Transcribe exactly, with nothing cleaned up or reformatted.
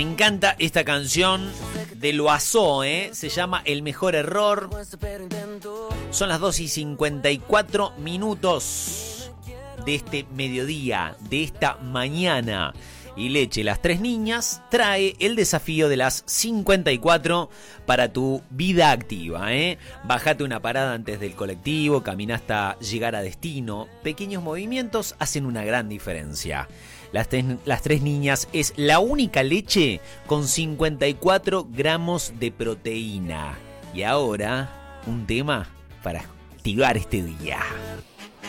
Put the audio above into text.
Me encanta esta canción de Loazó, ¿eh? Se llama El Mejor Error. Son las dos y cincuenta y cuatro minutos de este mediodía, de esta mañana. Y Leche, las tres niñas, trae el desafío de las cincuenta y cuatro para tu vida activa, ¿eh? Bájate una parada antes del colectivo, camina hasta llegar a destino. Pequeños movimientos hacen una gran diferencia. Las tres, las tres niñas es la única leche con cincuenta y cuatro gramos de proteína. Y ahora, un tema para activar este día.